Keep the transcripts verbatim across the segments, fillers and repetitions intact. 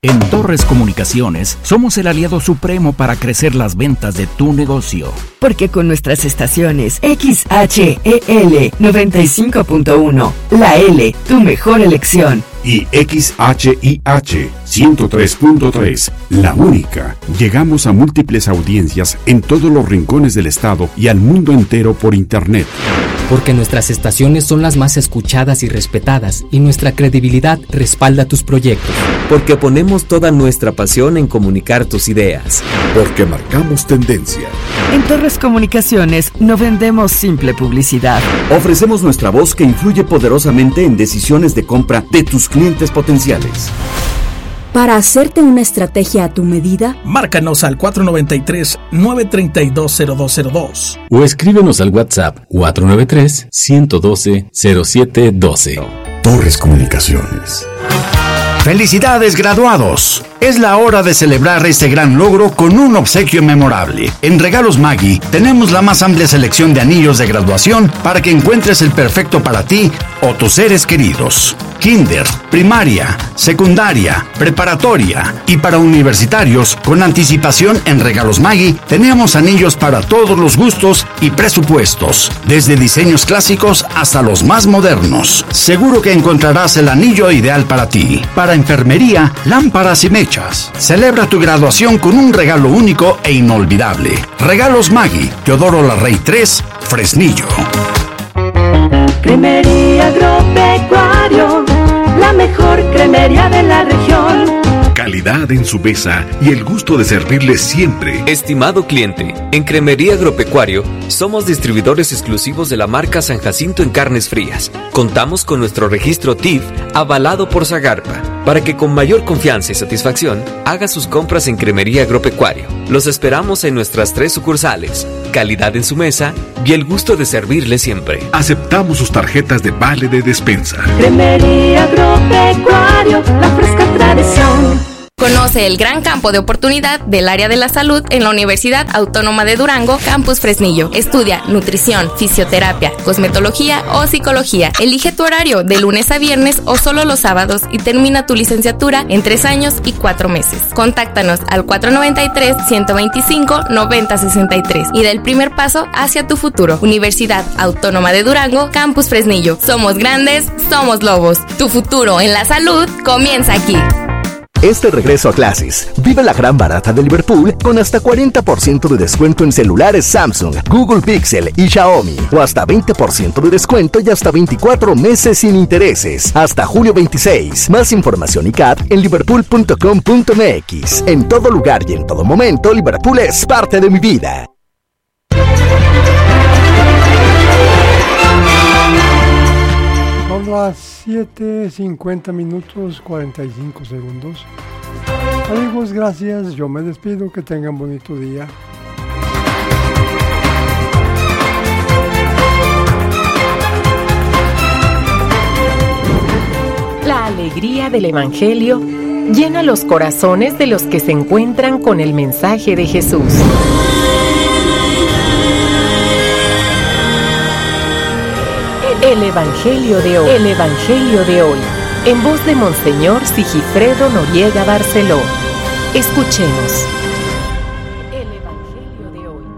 En Torres Comunicaciones somos el aliado supremo para crecer las ventas de tu negocio. Porque con nuestras estaciones X H E L noventa y cinco punto uno, la L, tu mejor elección. Y X H I H ciento tres punto tres, la única. Llegamos a múltiples audiencias en todos los rincones del estado y al mundo entero por internet. Porque nuestras estaciones son las más escuchadas y respetadas y nuestra credibilidad respalda tus proyectos. Porque ponemos toda nuestra pasión en comunicar tus ideas. Porque marcamos tendencia. En Torres Comunicaciones no vendemos simple publicidad. Ofrecemos nuestra voz que influye poderosamente en decisiones de compra de tus clientes potenciales. Para hacerte una estrategia a tu medida, márcanos al cuatro nueve tres, nueve tres dos, cero dos cero dos o escríbenos al WhatsApp cuatro nueve tres, uno uno dos, cero siete uno dos. Torres Comunicaciones. ¡Felicidades, graduados! Es la hora de celebrar este gran logro con un obsequio memorable. En Regalos Maggi tenemos la más amplia selección de anillos de graduación para que encuentres el perfecto para ti o tus seres queridos. Kinder, primaria, secundaria, preparatoria y para universitarios, con anticipación en Regalos Maggi tenemos anillos para todos los gustos y presupuestos, desde diseños clásicos hasta los más modernos. Seguro que encontrarás el anillo ideal para ti. Para enfermería, lámparas y mechas. Celebra tu graduación con un regalo único e inolvidable. Regalos Maggi, Teodoro Larrey tres, Fresnillo. Cremería Agropecuario, la mejor cremería de la región. Calidad en su mesa y el gusto de servirle siempre. Estimado cliente, en Cremería Agropecuario somos distribuidores exclusivos de la marca San Jacinto en carnes frías. Contamos con nuestro registro T I F avalado por Zagarpa para que con mayor confianza y satisfacción haga sus compras en Cremería Agropecuario. Los esperamos en nuestras tres sucursales. Calidad en su mesa y el gusto de servirle siempre. Aceptamos sus tarjetas de vale de despensa. Cremería Agropecuario, la fresca tradición. Conoce el gran campo de oportunidad del área de la salud en la Universidad Autónoma de Durango, Campus Fresnillo. Estudia nutrición, fisioterapia, cosmetología o psicología. Elige tu horario de lunes a viernes o solo los sábados y termina tu licenciatura en tres años y cuatro meses. Contáctanos al cuatro nueve tres, uno dos cinco, nueve cero seis tres y da el primer paso hacia tu futuro. Universidad Autónoma de Durango, Campus Fresnillo. Somos grandes, somos lobos. Tu futuro en la salud comienza aquí. Este regreso a clases, vive la gran barata de Liverpool con hasta cuarenta por ciento de descuento en celulares Samsung, Google Pixel y Xiaomi, o hasta veinte por ciento de descuento y hasta veinticuatro meses sin intereses, hasta julio veintiséis. Más información y C A D en liverpool punto com punto m x. En todo lugar y en todo momento, Liverpool es parte de mi vida. Son las siete cincuenta minutos cuarenta y cinco segundos. Amigos, gracias. Yo me despido. Que tengan bonito día. La alegría del Evangelio llena los corazones de los que se encuentran con el mensaje de Jesús. El Evangelio de hoy. El Evangelio de hoy. En voz de Monseñor Sigifredo Noriega Barceló. Escuchemos. El Evangelio de hoy.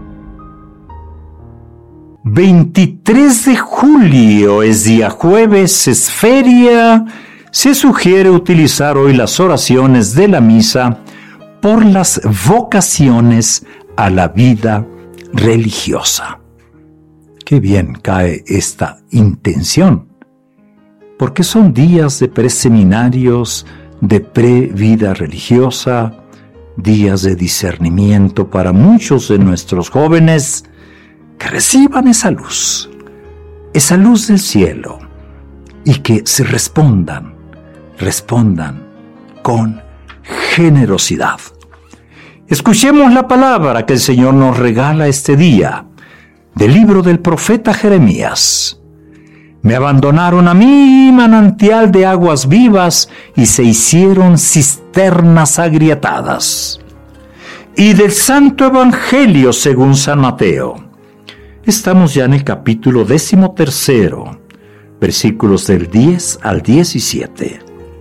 veintitrés de julio es día jueves, es feria. Se sugiere utilizar hoy las oraciones de la misa por las vocaciones a la vida religiosa. Qué bien cae esta intención, porque son días de preseminarios, de pre-vida religiosa, días de discernimiento para muchos de nuestros jóvenes que reciban esa luz, esa luz del cielo, y que se respondan, respondan con generosidad. Escuchemos la palabra que el Señor nos regala este día, del libro del profeta Jeremías. Me abandonaron a mí, manantial de aguas vivas, y se hicieron cisternas agrietadas. Y del Santo Evangelio según San Mateo. Estamos ya en el capítulo décimo tercero, versículos del diez al diecisiete.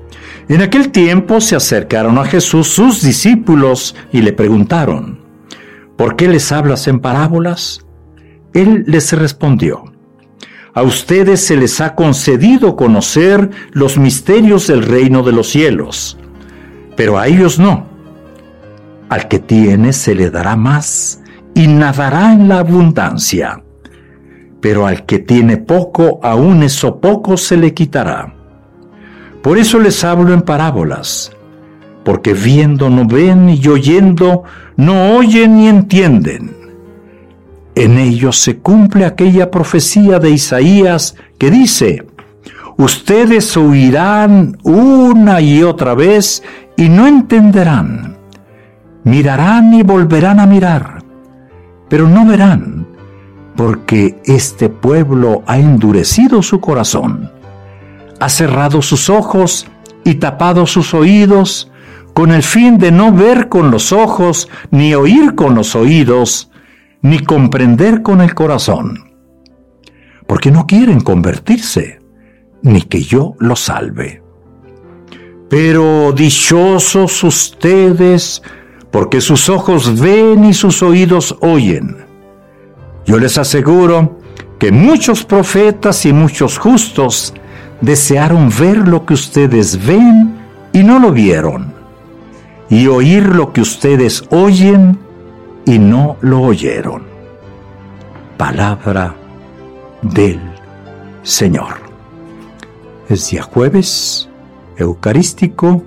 En aquel tiempo se acercaron a Jesús sus discípulos y le preguntaron: ¿por qué les hablas en parábolas? Él les respondió: a ustedes se les ha concedido conocer los misterios del reino de los cielos, pero a ellos no. Al que tiene se le dará más y nadará en la abundancia, pero al que tiene poco, aún eso poco se le quitará. Por eso les hablo en parábolas, porque viendo no ven y oyendo no oyen ni entienden. En ellos se cumple aquella profecía de Isaías que dice: ustedes oirán una y otra vez y no entenderán. Mirarán y volverán a mirar, pero no verán, porque este pueblo ha endurecido su corazón. Ha cerrado sus ojos y tapado sus oídos, con el fin de no ver con los ojos, ni oír con los oídos, ni comprender con el corazón, porque no quieren convertirse, ni que yo los salve. Pero dichosos ustedes, porque sus ojos ven y sus oídos oyen. Yo les aseguro que muchos profetas y muchos justos desearon ver lo que ustedes ven y no lo vieron, y oír lo que ustedes oyen y no lo oyeron. Palabra del Señor. Es día jueves eucarístico,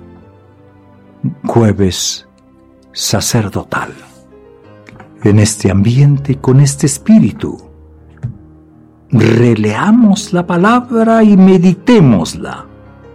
jueves sacerdotal. En este ambiente y con este espíritu, releamos la palabra y meditémosla.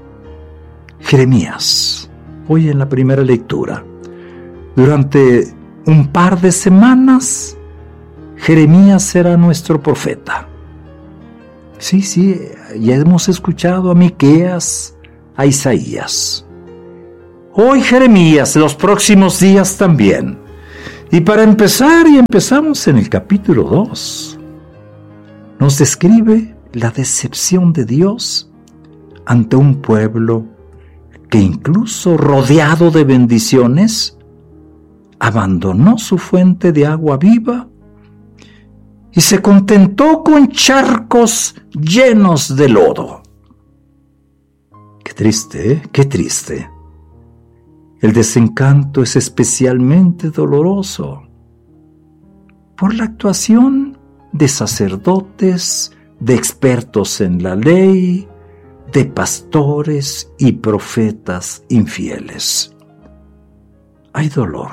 Jeremías, hoy en la primera lectura. Durante un par de semanas, Jeremías será nuestro profeta. Sí, sí, ya hemos escuchado a Miqueas, a Isaías. Hoy Jeremías, los próximos días también. Y para empezar, y empezamos en el capítulo dos, nos describe la decepción de Dios ante un pueblo que, incluso rodeado de bendiciones, abandonó su fuente de agua viva y se contentó con charcos llenos de lodo. Qué triste, ¿eh? Qué triste. El desencanto es especialmente doloroso por la actuación de sacerdotes, de expertos en la ley, de pastores y profetas infieles. Hay dolor.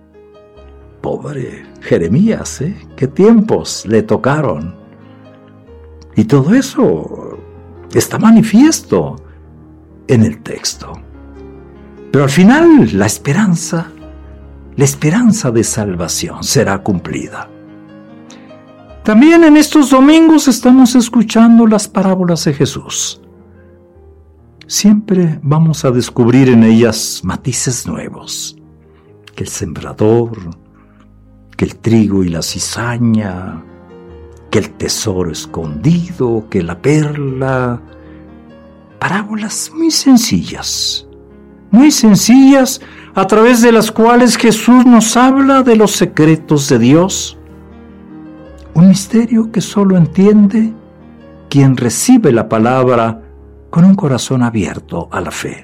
Pobre Jeremías, ¿eh? ¿Qué tiempos le tocaron? Y todo eso está manifiesto en el texto. Pero al final la esperanza, la esperanza de salvación será cumplida. También en estos domingos estamos escuchando las parábolas de Jesús. Siempre vamos a descubrir en ellas matices nuevos. Que el sembrador, que el trigo y la cizaña, que el tesoro escondido, que la perla. Parábolas muy sencillas. Muy sencillas, a través de las cuales Jesús nos habla de los secretos de Dios. Un misterio que solo entiende quien recibe la palabra con un corazón abierto a la fe.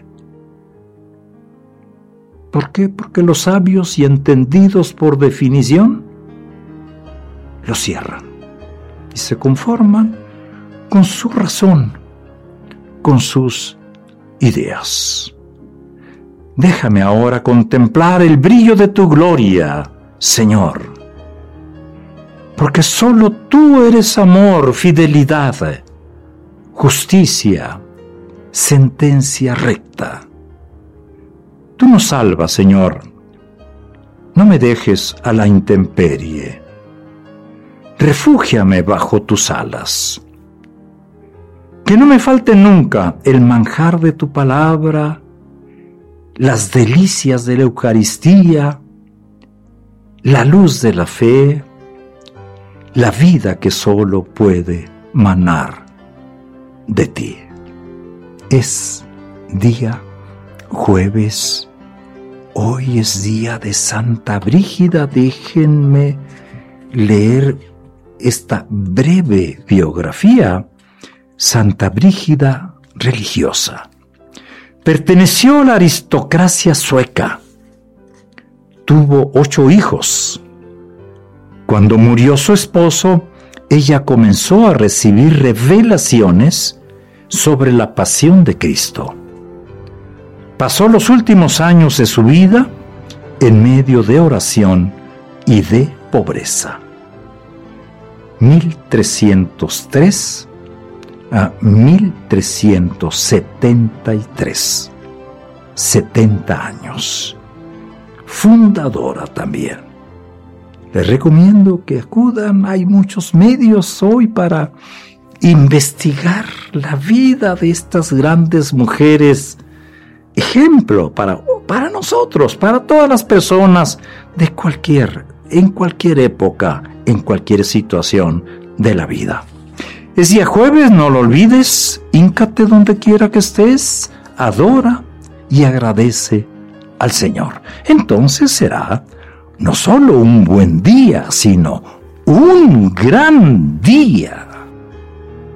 ¿Por qué? Porque los sabios y entendidos por definición lo cierran y se conforman con su razón, con sus ideas. Déjame ahora contemplar el brillo de tu gloria, Señor, porque solo tú eres amor, fidelidad, justicia, sentencia recta. Tú nos salvas, Señor. No me dejes a la intemperie. Refúgiame bajo tus alas. Que no me falte nunca el manjar de tu palabra, las delicias de la Eucaristía, la luz de la fe, la vida que solo puede manar de ti. Es día jueves. Hoy es día de Santa Brígida. Déjenme leer esta breve biografía. Santa Brígida, religiosa. Perteneció a la aristocracia sueca. Tuvo ocho hijos. Cuando murió su esposo, ella comenzó a recibir revelaciones sobre la pasión de Cristo. Pasó los últimos años de su vida en medio de oración y de pobreza. mil trescientos tres a mil trescientos setenta y tres. setenta años. Fundadora también. Les recomiendo que acudan. Hay muchos medios hoy para investigar la vida de estas grandes mujeres. Ejemplo para, para nosotros, para todas las personas de cualquier, en cualquier época, en cualquier situación de la vida. Es día jueves, no lo olvides. Híncate donde quiera que estés, adora y agradece al Señor. Entonces será no solo un buen día, sino un gran día.